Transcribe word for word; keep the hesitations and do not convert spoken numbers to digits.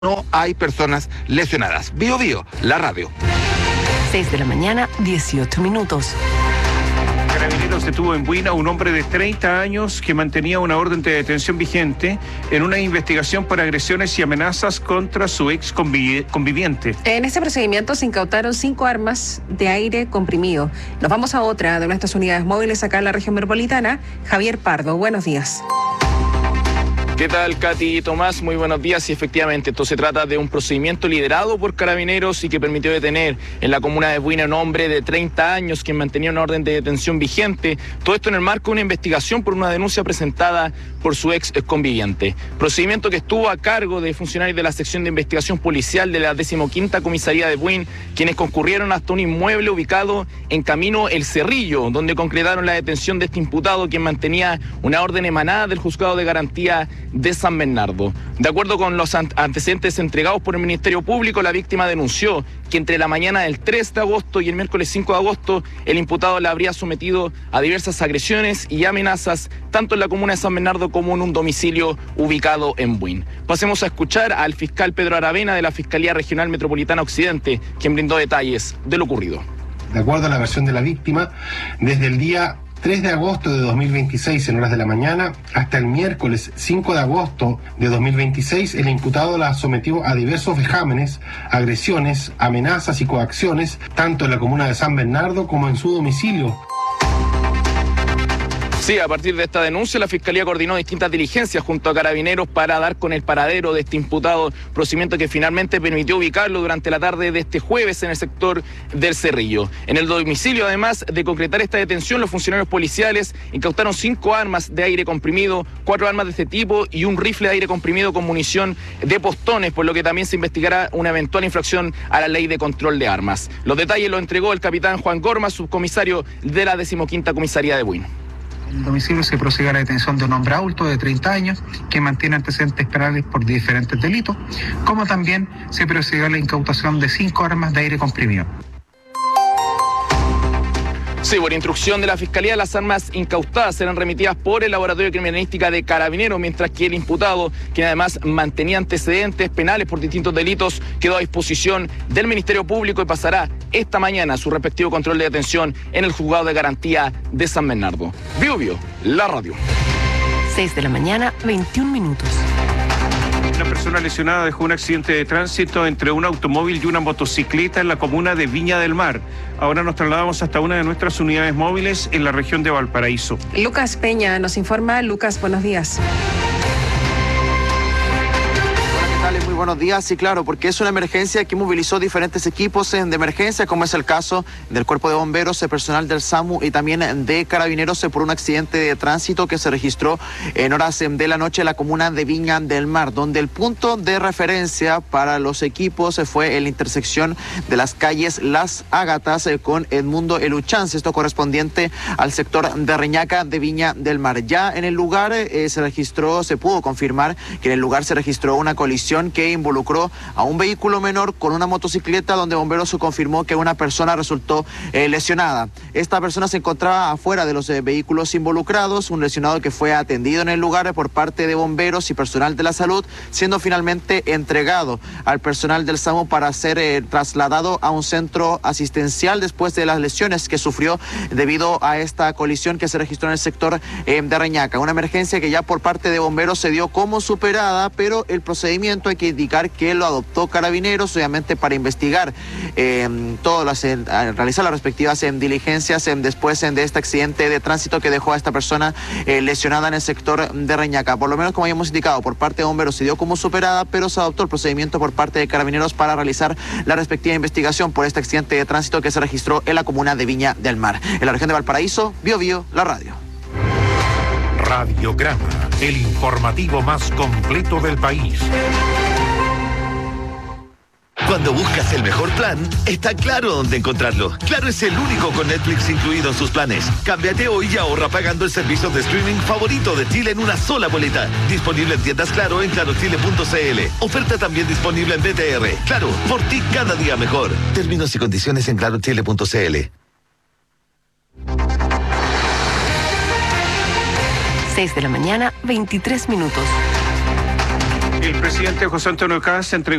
no hay personas lesionadas. Bio Bio, la radio. seis de la mañana, dieciocho minutos. Carabineros detuvo en Buina a un hombre de treinta años que mantenía una orden de detención vigente en una investigación por agresiones y amenazas contra su ex convivi- conviviente. En este procedimiento se incautaron cinco armas de aire comprimido. Nos vamos a otra de nuestras unidades móviles acá en la región metropolitana. Javier Pardo, buenos días. ¿Qué tal, Katy y Tomás? Muy buenos días. Y efectivamente, esto se trata de un procedimiento liderado por Carabineros y que permitió detener en la comuna de Buina a un hombre de treinta años quien mantenía una orden de detención vigente. Todo esto en el marco de una investigación por una denuncia presentada por su ex conviviente. Procedimiento que estuvo a cargo de funcionarios de la sección de investigación policial de la decimoquinta comisaría de Buin, quienes concurrieron hasta un inmueble ubicado en Camino El Cerrillo, donde concretaron la detención de este imputado quien mantenía una orden emanada del Juzgado de Garantía de San Bernardo. De acuerdo con los antecedentes entregados por el Ministerio Público, la víctima denunció que entre la mañana del tres de agosto y el miércoles cinco de agosto, el imputado la habría sometido a diversas agresiones y amenazas, tanto en la comuna de San Bernardo como en un domicilio ubicado en Buin. Pasemos a escuchar al fiscal Pedro Aravena de la Fiscalía Regional Metropolitana Occidente, quien brindó detalles de lo ocurrido. De acuerdo a la versión de la víctima, desde el día tres de agosto de dos mil veintiséis en horas de la mañana hasta el miércoles cinco de agosto de dos mil veintiséis, el imputado la sometió a diversos vejámenes, agresiones, amenazas y coacciones, tanto en la comuna de San Bernardo como en su domicilio. Sí, a partir de esta denuncia, la Fiscalía coordinó distintas diligencias junto a Carabineros para dar con el paradero de este imputado, procedimiento que finalmente permitió ubicarlo durante la tarde de este jueves en el sector del Cerrillo. En el domicilio, además de concretar esta detención, los funcionarios policiales incautaron cinco armas de aire comprimido, cuatro armas de este tipo y un rifle de aire comprimido con munición de postones, por lo que también se investigará una eventual infracción a la ley de control de armas. Los detalles los entregó el capitán Juan Gorma, subcomisario de la decimoquinta comisaría de Buin. En el domicilio se procede a la detención de un hombre adulto de treinta años que mantiene antecedentes penales por diferentes delitos, como también se procedió a la incautación de cinco armas de aire comprimido. Sí, por instrucción de la Fiscalía, las armas incautadas serán remitidas por el Laboratorio de Criminalística de Carabineros, mientras que el imputado, quien además mantenía antecedentes penales por distintos delitos, quedó a disposición del Ministerio Público y pasará esta mañana su respectivo control de detención en el Juzgado de Garantía de San Bernardo. Bio Bio, la radio. seis de la mañana, veintiún minutos. Una persona lesionada dejó un accidente de tránsito entre un automóvil y una motocicleta en la comuna de Viña del Mar. Ahora nos trasladamos hasta una de nuestras unidades móviles en la región de Valparaíso. Lucas Peña nos informa. Lucas, buenos días. Muy buenos días, sí, claro, porque es una emergencia que movilizó diferentes equipos de emergencia, como es el caso del Cuerpo de Bomberos, el personal del SAMU y también de Carabineros por un accidente de tránsito que se registró en horas de la noche en la comuna de Viña del Mar, donde el punto de referencia para los equipos fue en la intersección de las calles Las Ágatas con Edmundo Eluchance, esto correspondiente al sector de Reñaca de Viña del Mar. Ya en el lugar eh, se registró, se pudo confirmar que en el lugar se registró una colisión que involucró a un vehículo menor con una motocicleta, donde Bomberos confirmó que una persona resultó eh, lesionada. Esta persona se encontraba afuera de los eh, vehículos involucrados, un lesionado que fue atendido en el lugar por parte de Bomberos y personal de la salud, siendo finalmente entregado al personal del SAMU para ser eh, trasladado a un centro asistencial después de las lesiones que sufrió debido a esta colisión que se registró en el sector eh, de Reñaca. Una emergencia que ya por parte de Bomberos se dio como superada, pero el procedimiento hay que indicar que lo adoptó Carabineros, obviamente para investigar eh, todas las, eh, realizar las respectivas eh, diligencias eh, después eh, de este accidente de tránsito que dejó a esta persona eh, lesionada en el sector de Reñaca. Por lo menos, como habíamos indicado, por parte de Bomberos se dio como superada, pero se adoptó el procedimiento por parte de Carabineros para realizar la respectiva investigación por este accidente de tránsito que se registró en la comuna de Viña del Mar. En la región de Valparaíso, Bio Bio, la radio. Radiograma, el informativo más completo del país. Cuando buscas el mejor plan, está Claro dónde encontrarlo. Claro es el único con Netflix incluido en sus planes. Cámbiate hoy y ahorra pagando el servicio de streaming favorito de Chile en una sola boleta. Disponible en tiendas Claro en claro chile punto c l. Oferta también disponible en B T R. Claro, por ti cada día mejor. Términos y condiciones en claro chile punto c l. seis de la mañana, veintitrés minutos. El presidente José Antonio Kast entregó